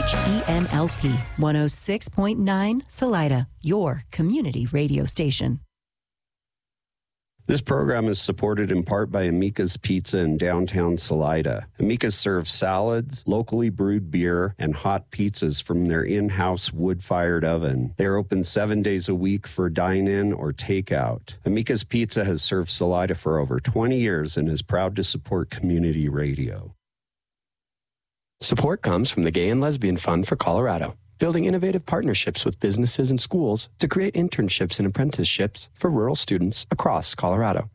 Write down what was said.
WHEMLP 106.9 Salida, your community radio station. This program is supported in part by Amica's Pizza in downtown Salida. Amica serves salads, locally brewed beer, and hot pizzas from their in-house wood-fired oven. They are open 7 days a week for dine-in or takeout. Amica's Pizza has served Salida for over 20 years and is proud to support community radio. Support comes from the Gay and Lesbian Fund for Colorado, building innovative partnerships with businesses and schools to create internships and apprenticeships for rural students across Colorado.